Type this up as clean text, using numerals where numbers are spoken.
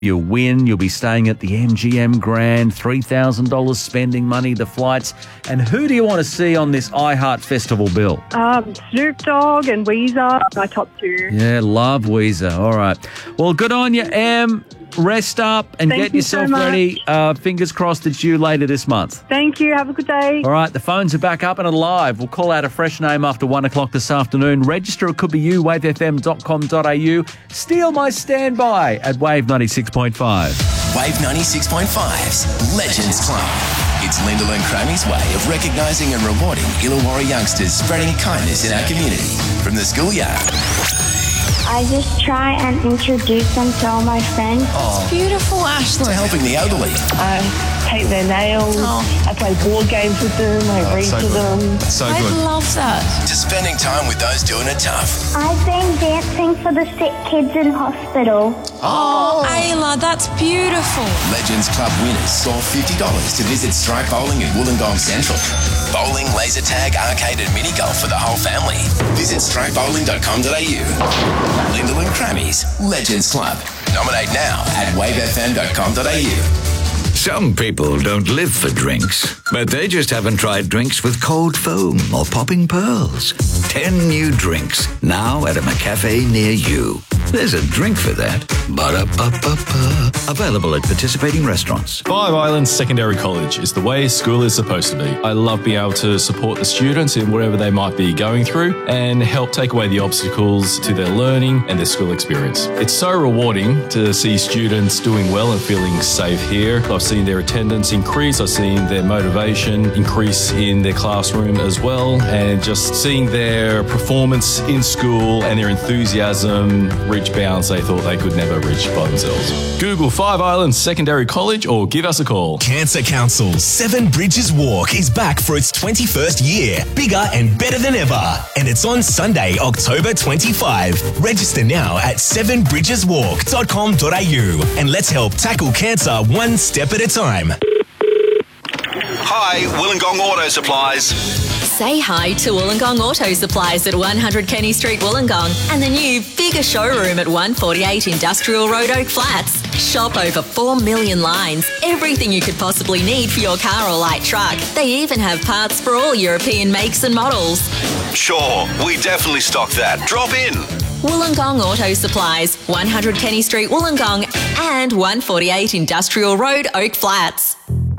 You win. You'll be staying at the MGM Grand, $3,000 spending money, the flights. And who do you want to see on this iHeart Festival bill? Snoop Dogg and Weezer, my top two. Yeah, love Weezer. All right. Well, good on you, Em. Rest up and Thank get you yourself so much. ready. Fingers crossed it's you later this month. Thank you. Have a good day. All right, the phones are back up and alive. We'll call out a fresh name after 1 o'clock this afternoon. Register, it could be you, wavefm.com.au. Steal my standby at Wave 96.5. Wave 96.5's Legends Club. It's Lyndall and Crammy's way of recognising and rewarding Illawarra youngsters spreading kindness in our community. From the schoolyard. I just try and introduce them to all my friends. Oh, Beautiful, Ashley. to helping the elderly. I paint their nails. I play board games with them. I read to them. So I good. love that. To spending time with those doing it tough. I've been dancing for the sick kids in hospital. Oh, Ayla, that's beautiful. Legends Club winners score $50 to visit Strike Bowling at Wollongong Central. Bowling, laser tag, arcade and mini golf for the whole family. Visit strikebowling.com.au. Lyndall and Crammy's Legends Club. Nominate now at wavefm.com.au. Some people don't live for drinks, but they just haven't tried drinks with cold foam or popping pearls. 10 new drinks, now at a McCafe near you. There's a drink for that. Ba-da-ba-ba-ba. Available at participating restaurants. Five Islands Secondary College is the way school is supposed to be. I love being able to support the students in whatever they might be going through and help take away the obstacles to their learning and their school experience. It's so rewarding to see students doing well and feeling safe here. I've seen their attendance increase. I've seen their motivation increase in their classroom as well. And just seeing their performance in school and their enthusiasm reach bounds they thought they could never reach by themselves. Google Five Islands Secondary College or give us a call. Cancer Council's Seven Bridges Walk is back for its 21st year, bigger and better than ever. And it's on Sunday, October 25. Register now at sevenbridgeswalk.com.au and let's help tackle cancer one step at a time. Hi, Wollongong Auto Supplies. Say hi to Wollongong Auto Supplies at 100 Kenny Street, Wollongong, and the new, bigger showroom at 148 Industrial Road, Oak Flats. Shop over 4 million lines, everything you could possibly need for your car or light truck. They even have parts for all European makes and models. Sure, we definitely stock that. Drop in. Wollongong Auto Supplies, 100 Kenny Street, Wollongong, and 148 Industrial Road, Oak Flats.